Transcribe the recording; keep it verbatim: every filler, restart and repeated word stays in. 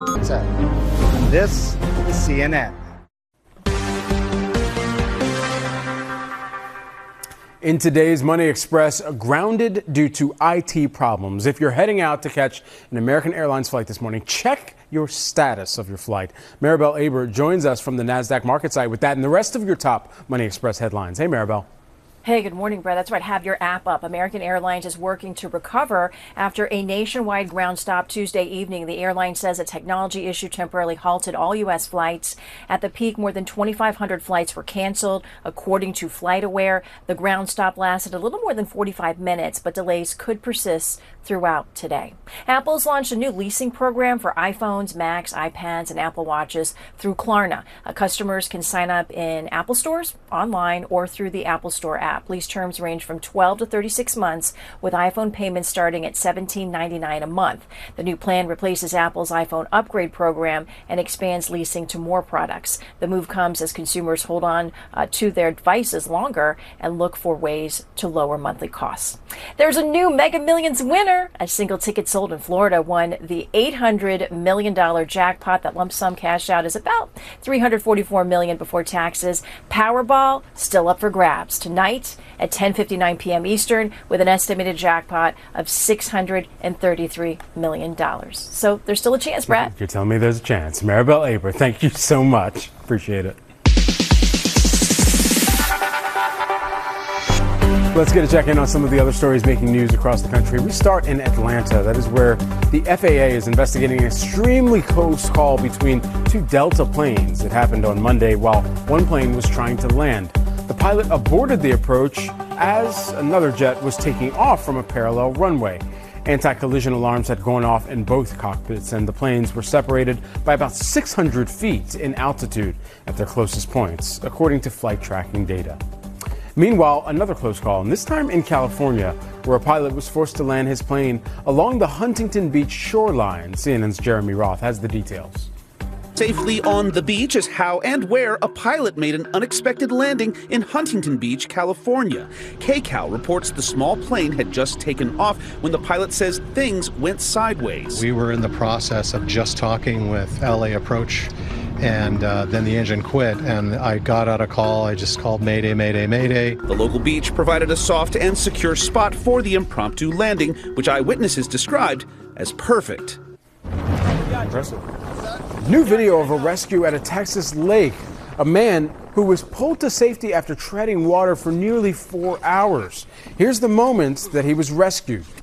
This is C N N. In today's Money Express, grounded due to I T problems. If you're heading out to catch an American Airlines flight this morning, check your status of your flight. Maribel Aber joins us from the NASDAQ market site with that and the rest of your top Money Express headlines. Hey, Maribel. Hey, good morning, Brett. That's right. Have your app up. American Airlines is working to recover after a nationwide ground stop Tuesday evening. The airline says a technology issue temporarily halted all U S flights. At the peak, more than twenty-five hundred flights were canceled. According to FlightAware, the ground stop lasted a little more than forty-five minutes, but delays could persist throughout today. Apple's launched a new leasing program for iPhones, Macs, iPads, and Apple Watches through Klarna. Uh, customers can sign up in Apple stores, online, or through the Apple Store app. Lease terms range from twelve to thirty-six months, with iPhone payments starting at seventeen ninety-nine a month. The new plan replaces Apple's iPhone upgrade program and expands leasing to more products. The move comes as consumers hold on uh, to their devices longer and look for ways to lower monthly costs. There's a new Mega Millions winner. A single ticket sold in Florida won the eight hundred million dollars jackpot. That lump sum cash out is about three hundred forty-four million dollars before taxes. Powerball still up for grabs tonight at ten fifty-nine p.m. Eastern, with an estimated jackpot of six hundred thirty-three million dollars. So there's still a chance, Brad. You're telling me there's a chance. Maribel Aber, thank you so much. Appreciate it. Let's get a check in on some of the other stories making news across the country. We start in Atlanta. That is where the F A A is investigating an extremely close call between two Delta planes. It happened on Monday while one plane was trying to land. The pilot aborted the approach as another jet was taking off from a parallel runway. Anti-collision alarms had gone off in both cockpits, and the planes were separated by about six hundred feet in altitude at their closest points, according to flight tracking data. Meanwhile, another close call, and this time in California, where a pilot was forced to land his plane along the Huntington Beach shoreline. C N N's Jeremy Roth has the details. Safely on the beach is how and where a pilot made an unexpected landing in Huntington Beach, California. K C A L reports the small plane had just taken off when the pilot says things went sideways. We were in the process of just talking with L A Approach, and uh, then the engine quit, and I got out a call. I just called Mayday, Mayday, Mayday. The local beach provided a soft and secure spot for the impromptu landing, which eyewitnesses described as perfect. Impressive. New video of a rescue at a Texas lake. A man who was pulled to safety after treading water for nearly four hours. Here's the moment that he was rescued.